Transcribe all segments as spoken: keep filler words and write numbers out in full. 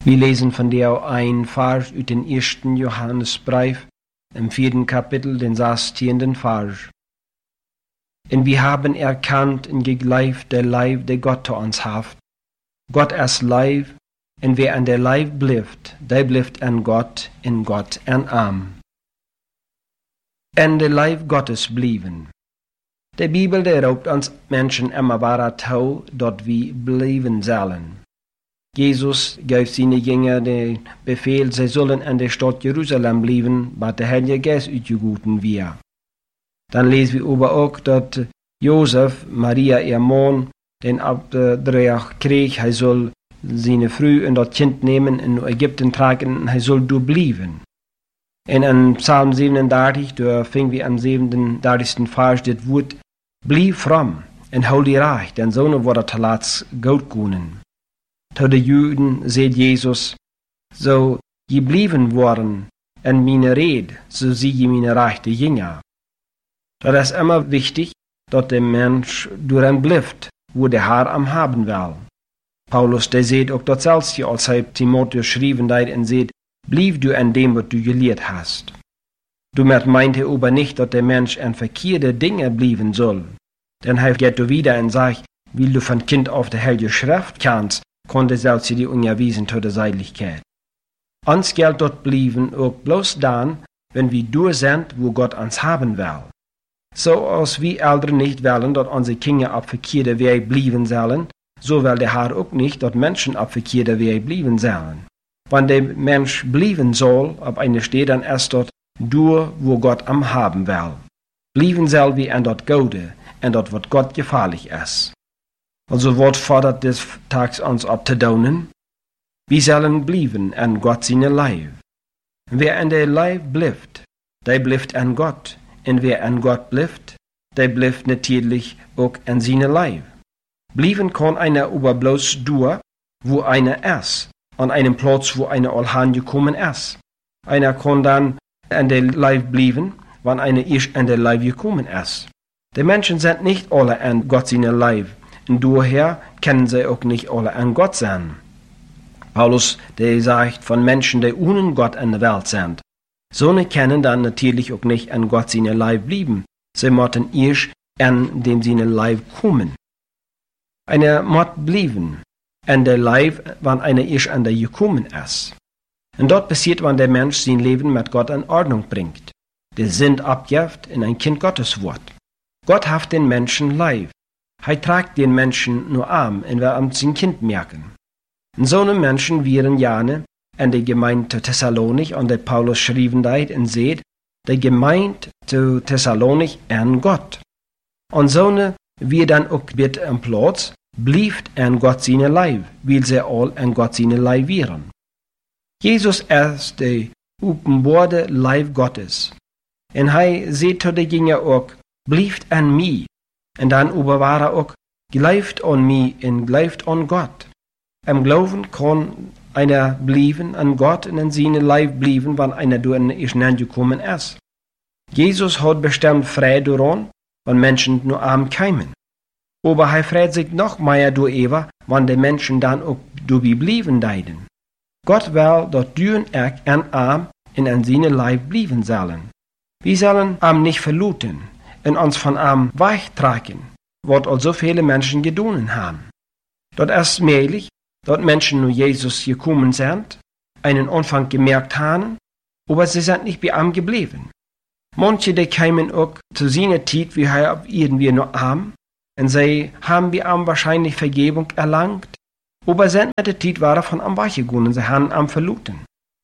Wir lesen von dir ein Vers aus dem ersten Johannesbrief, im vierten Kapitel, den sechzehnten Vers. Und wir haben erkannt und geglaubt der Leib, der Gott zu uns haft. Gott ist Leib, und wer an der Leib bleibt, der bleibt an Gott, in Gott an Arm. An der Leib Gottes blieben. Die Bibel, der raubt uns Menschen immer weiter zu, dort wir bleiben sollen. Jesus gab seinen Jüngern den Befehl, sie sollen an der Stadt Jerusalem bleiben, weil der Heilige Geist ausgegeben wird. Dann lesen wir aber auch, dass Josef, Maria, ihr Mann, den Auftrag kriegt, er soll seine Frau und das Kind nehmen, in Ägypten tragen, und er soll dort bleiben. Und in Psalm siebenunddreißig, da fingen wir am siebenunddreißigsten Vers, das Wort, blieb fromm und hol die Reich, denn so wurde der Latz gut können. Zu den Juden seht Jesus, so je blieben worden an meine Rede, so sie je meine rechte Jünger. Das ist immer wichtig, dass der Mensch daran bleibt, wo der Herr am haben will. Paulus, der seht auch das selbst, als er Timotheus schrieben hat und seht, blieb du an dem, was du gelehrt hast. Damit meint er aber nicht, dass der Mensch an verkehrte Dinge blieben soll. Denn er geht du wieder und sagt, wie du von Kind auf der Heilige Schrift kannst, konnte selbst die unterwiesen zu der Seidlichkeit. Uns gilt dort blieben auch bloß dann, wenn wir durch sind, wo Gott uns haben will. So als wir Eltern nicht wollen, dass unsere Kinder auf verkehrte Weg blieben sollen, so will der Herr auch nicht, dass Menschen auf verkehrte Weg blieben sollen. Wenn der Mensch blieben soll, auf eine Stelle, dann ist dort durch, wo Gott am haben will. Blieben soll wie an dort Gute, an dort, was Gott gefährlich ist. Also Wort fordert des Tags uns ab zu tun. Wir sollen blieben an Gott seine Leib. Wer an der Leib bleibt, der bleibt an Gott. Und wer an Gott bleibt, der bleibt natürlich auch an seine Leib. Blieben kann einer aber bloß durch, wo einer ist, an einem Platz, wo einer allhan gekommen ist. Einer kann dann an der Leib blieben, wann einer erst an der Leib gekommen ist. Die Menschen sind nicht alle an Gott seine Leib. Und daher können sie auch nicht alle an Gott sein. Paulus, der sagt von Menschen, die ohne Gott in der Welt sind. So ne können dann natürlich auch nicht an Gott seine Leib bleiben. Sie müssen erst an dem seine Leib kommen. Einer muss bleiben an der Leib, wann einer erst an der gekommen ist. Und dort passiert, wann der Mensch sein Leben mit Gott in Ordnung bringt. Der Sinn abgibt in ein Kind Gottes Wort. Gott hat den Menschen Leib. Er tragt den Menschen nur arm, und wir am sein Kind merken. Und so eine Menschen wären jane an der Gemeinde Thessalonik, an der Paulus schrieben hat und seht, der Gemeinde zu Thessalonik an Gott. Und so eine wir dann auch wird am Platz, blieft an Gott seine Leib, weil sie all an Gott seine Leib wären. Jesus ist der offenbarte Leib Gottes. Und er seht zu den Jüngern auch, blieft an mir. Und dann aber war er auch, glaubt an mich und glaubt an Gott. Am Glauben kann einer blieben an Gott und an seine Leib blieben, wenn einer durch einen Irrschen gekommen ist. Jesus hat bestimmt frei daran, wenn Menschen nur arm kämen. Aber er freut sich noch mehr darüber, wenn die Menschen dann auch dabei blieben leiden. Gott will, dass du und ich an arm und an seine Leib blieben sollen. Wir sollen arm nicht verluten und uns von arm wegtragen, was all so viele Menschen getan haben. Dort ist möglich, dass Menschen nur Jesus gekommen sind, einen Anfang gemerkt haben, aber sie sind nicht bei ihm geblieben. Manche, die kamen auch zu seiner Zeit, wie er irgendwie nur arm, und sie haben bei ihm wahrscheinlich Vergebung erlangt, aber sind mit der Zeit waren von ihm weggegangen, sie haben ihn verloren.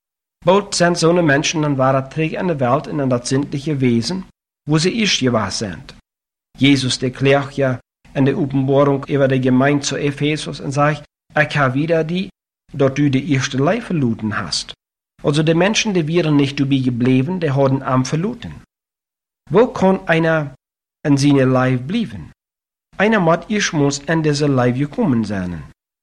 Bald sind so eine Menschen, dann waren träge an der Welt und an das sinnliche Wesen, wo sie erst gewesen sind. Jesus erklärt ja in der Offenbarung über die Gemeinde zu Ephesus und sagt, ich habe wieder die, dass du die erste Leib verloren hast. Also die Menschen, die wären nicht dabei geblieben, die haben am verloren. Wo kann einer an seine Leib bleiben? Einer muss erstmals an diese Leib gekommen sein.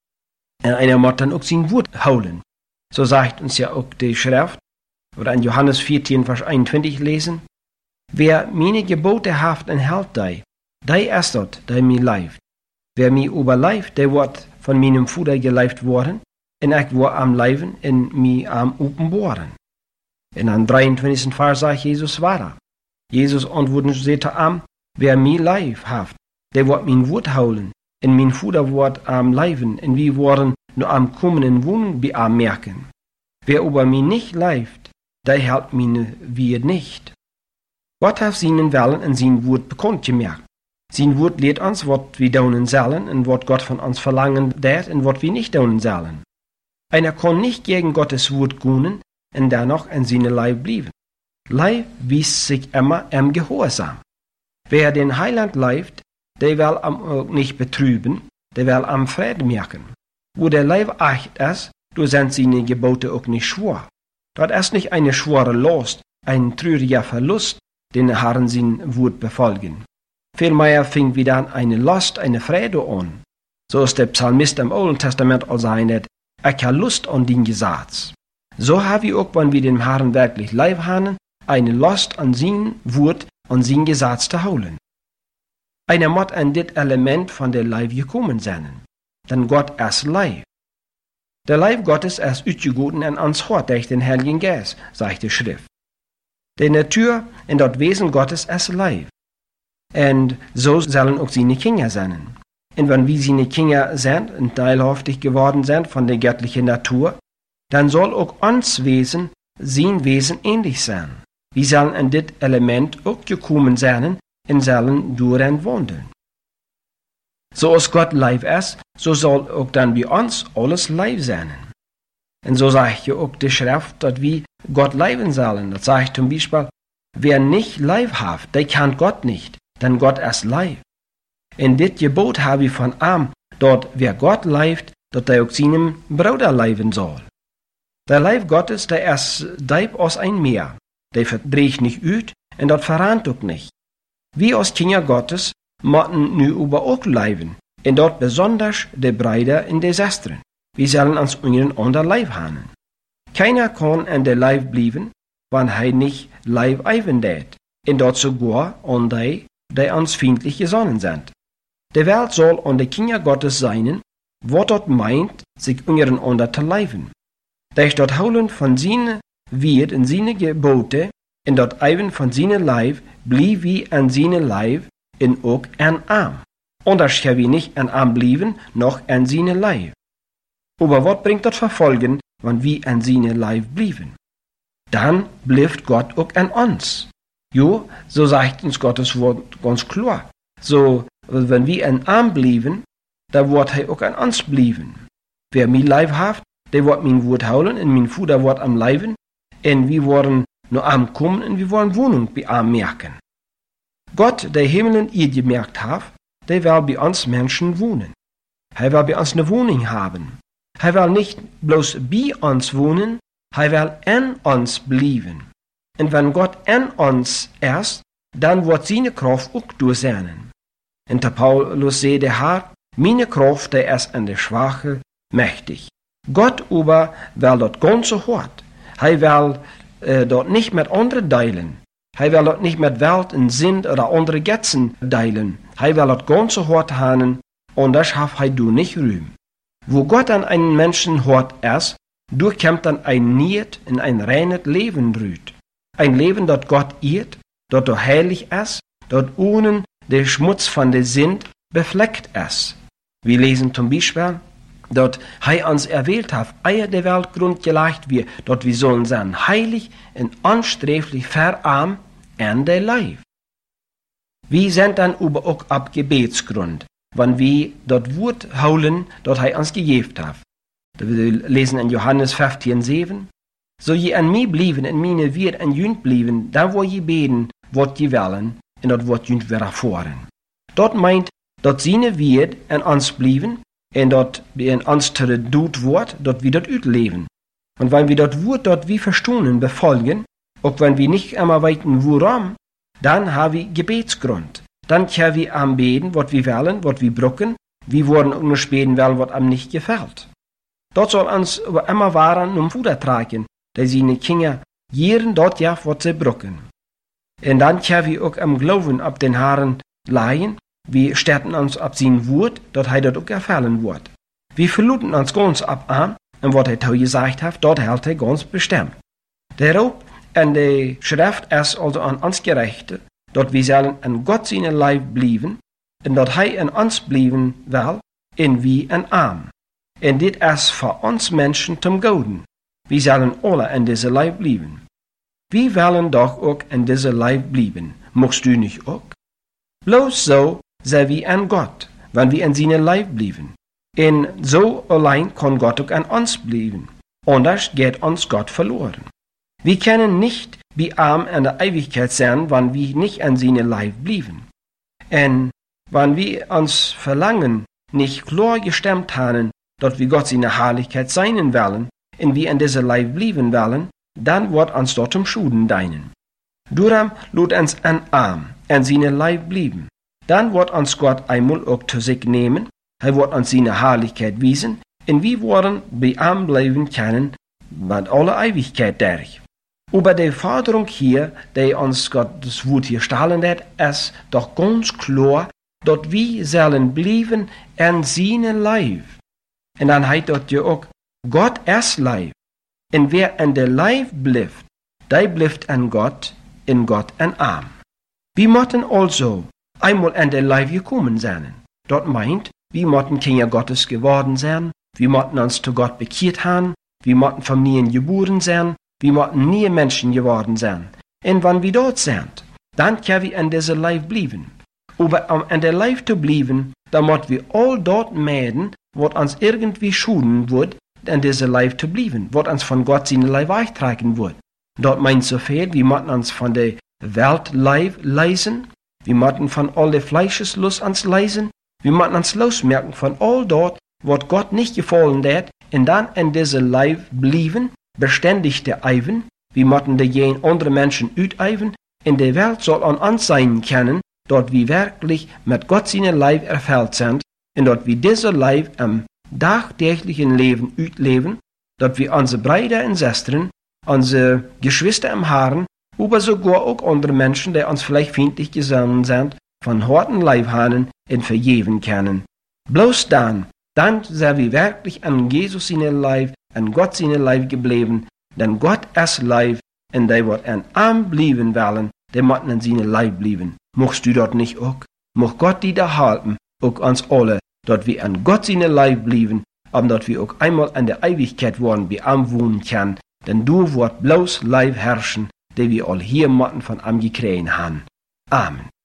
Und einer muss dann auch sein Wort holen. So sagt uns ja auch die Schrift, oder in Johannes vierzehn, Vers einundzwanzig lesen, wer meine Gebote haft und hält die, der ist dort, der mir leift. Wer mir überleift, der wird von meinem Vater geleift worden, en ik word am leven en mij am openbaren. En aan drieëntwintigste vers sagt Jesus weiter. Jesus antwoordde zeer am, wer mij lief heeft, der wordt mijn woord houden, en mijn Vader wordt am leven, en wie worden nu am kommen en wonen bij am merken. Wer über mij nicht leeft, der hält meine Wied nicht. Gott heeft zijn Willen en zijn woord bekend gemaakt. Zijn woord leert ons wat we doen zullen en wat Gott von uns verlangen deed en wat we nicht doen zullen. Einer kann nicht gegen Gottes Wort gehen und dennoch in seinem Leib bleiben. Leib wies sich immer im Gehorsam. Wer den Heiland leibt, der will am nicht betrüben, der will am Frieden merken. Wo der Leib echt ist, da sind seine Gebote auch nicht schwer. Dort ist nicht eine schwere Last, ein trauriger Verlust, den der Herrn sein Wort befolgen. Vielmehr fing wieder an eine Last, eine Freude an. So ist der Psalmist im Alten Testament auch sagt, ich habe Lust an den Gesetz. So habe ich auch, wenn wir dem Herrn wirklich lieb haben, eine Lust an sein Wort, an sein Gesetz zu holen. Einer muss an das Element von der Leib gekommen sein. Denn Gott ist Leib. Der Leib Gottes ist ausgegoten in uns Hort durch den Heiligen Geist, sagt die Schrift. Die Natur und das Wesen Gottes ist Leib. Und so sollen auch seine Kinder sein. Und wenn wir seine Kinder sind und teilhaftig geworden sind von der göttlichen Natur, dann soll auch uns Wesen sein Wesen ähnlich sein. Wir sollen an das Element auch gekommen sein und sollen darin wandeln. So als Gott Leib ist, so soll auch dann bei uns alles Leib sein. Und so sagt ja auch die Schrift, dass wir Gott leiben sollen. Das sagt zum Beispiel, wer nicht Leib hat, der kann Gott nicht, denn Gott ist Leib. In dit Gebot habe ich von am, dort wer Gott leibt, dort er auch seinem Bruder leiben soll. Der Leib Gottes, der ist deib aus ein Meer, der verdreht nicht üt und dort verrannt auch nicht. Wir als Kinder Gottes motten nu über auch leiben, und dort besonders die Brüder in der Schwestern. Wir sollen uns unseren anderen Leib haben. Keiner kann in der Leib bleiben, wenn er nicht Leib eiven tät, und dort sogar an die, die uns feindlich gesonnen sind. Die Welt soll an die Kinder Gottes sein, was dort meint, sich untereinander zu leiben. Durch dort Holen von seinen Wert und seine Gebote, und dort Eiven von seinem Leib, blieb wie an seinem Leib, in auch an Arm. Anders kann wir nicht an Arm blieben, noch an seinem Leib. Aber was bringt das Verfolgen, wenn wir an seinem Leib blieben? Dann bleibt Gott auch an uns. Jo, so sagt uns Gottes Wort ganz klar. So, wenn wir an Arm blieben, da wird er auch an uns blieben. Wer mein Leib hat, der wird mein Wort holen, und mein Vater wird am Leiben, und wir wollen nur arm kommen, und wir wollen Wohnung bei arm merken. Gott, der Himmel und Erde gemerkt hat, der will bei uns Menschen wohnen. Er will bei uns eine Wohnung haben. Er will nicht bloß bei uns wohnen, er will in uns bleiben. Und wenn Gott in uns ist, dann wird seine Kraft auch durch sein. Und der Paulus sagt, der Herr, meine Kraft, der ist an der Schwache mächtig. Gott aber will dort ganz so hart. Er will äh, dort nicht mit anderen teilen. Er will dort nicht mit Welt und Sinn oder andere Götzen teilen. Er will dort ganz so hart haben, und das schafft er du nicht rühmen. Wo Gott an einen Menschen hart ist, durchkommt dann ein Niet in ein reines Leben rüht. Ein Leben, dort Gott ehrt, dort er heilig ist, dort ohne der Schmutz von der Sünd befleckt ist. Wir lesen zum Beispiel, dort er uns erwählt hat, eier der Welt Grund gelegt wir, dort wir sollen sein heilig und unsträflich verarm an der Leib. Wir sind dann aber auch ab Gebetsgrund, wenn wir dort Wort holen, dort er uns gegeben hat. Wir lesen in Johannes fünfzehn, sieben. So je an mir blieben, in meine wir an jünd blieben, dann wo je beten, wat je wollen, und dort wird jünd wieder erfahren. Dort meint, dort seine wird an uns blieben, und dort in uns tut wird, dort wir dort leben. Und wenn wir dort Wort dort wie verstehen, befolgen, auch wenn wir nicht immer weiten woran, dann haben wir Gebetsgrund. Dann können wir am beten, was wir wollen, was wir brücken, wir wollen auch nur späten wollen, was am nicht gefällt. Dort soll uns aber immer waren um Futter tragen, da seine Kinder jeden dort ja, was sie brücken. Und dann können wir auch am Glauben ab den Haaren leihen, wir stärken uns ab sein Wort, dort er dort auch erfallen wird. Wir verluten uns ganz ab an, und was er to gesagt hat, dort hält er ganz bestimmt. Daarop in de Schrift is also an ons gerichtet, dat wir sollen in Gott seine Leib blijven, en dat hij in ons blijven wil, en wie in arm. En dit is voor ons Menschen zum Goden. Wir sollen alle in deze Leib blijven. Wir wollen doch ook in deze Leib blijven. Mochtst du nicht auch? Bloß so sei wir an Gott, wenn wir in seine Leib blijven. En so allein kann Gott auch an uns blijven. Anders geht uns Gott verloren. Wir können nicht wie arm in der Ewigkeit sein, wenn wir nicht an seine Leib blijven. En wenn wir uns Verlangen nicht klar gestemmt haben, dass wir Gott seine Herrlichkeit sein wollen, und wir in dieser Leib blijven wollen, dann wird uns dort um Schuden deinen. Darum lut uns an arm, an seine Leib blijven. Dann wird uns Gott einmal auch zu sich nehmen, er wird uns seine Herrlichkeit wiesen, und wir werden bei arm bleiben können, mit aller Ewigkeit durch. Aber die Forderung hier, die uns Gott das Wort hier stellen hat, ist doch ganz klar, dass wir sollen bleiben an seinem Leib. Und dann heißt das ja auch, Gott ist Leib. Und wer an der Leib bleibt, der bleibt an Gott, in Gott an arm. Wir müssen also einmal an der Leib gekommen sein. Das meint, wir müssen Kinder Gottes geworden sein, wir müssen uns zu Gott bekehrt haben, wir müssen von Familien geboren sein, wir müssen nie Menschen geworden sein. Und wenn wir dort sind, dann können wir an dieser Leib bleiben. Aber um an der Leib zu bleiben, dann müssen wir all dort meiden, was uns irgendwie schuden wird, an dieser Leib zu bleiben, was uns von Gott seine Leib wegtragen wird. Dort meint so viel, wir müssen uns von der Weltleib leisen, wir müssen von all der Fleischeslust uns leisen, wir müssen uns losmerken von all dort, was Gott nicht gefallen hat, und dann an dieser Leib bleiben, beständig der Eiven, wir müssen dagegen andere Menschen uteiven, in der Welt soll an uns sein können, dort wir wirklich mit Gott seine Leib erfüllt sind, und dort wir diese Leib im tagtäglichen Leben utleben, dort wir unsere Brüder und Schwestern, unsere Geschwister im Haaren, aber sogar auch andere Menschen, die uns vielleicht feindlich gesonnen sind, von harten Leibhahnen und vergeben können. Bloß dann, dann sind wir wirklich an Jesus seine Leib, an Gott seine Leib geblieben, denn Gott ist Leib, und der wird an arm bleiben wollen, der muss an seine Leib bleiben. Mochtst du dort nicht auch? Mocht Gott die da halten, auch uns alle, dort wir an Gott seine Leib bleiben, aber dort wir auch einmal an der Ewigkeit worden, wie am wohnen können, denn du wird bloß Leib herrschen, der wir all hier Motten von am gekriegt haben. Amen.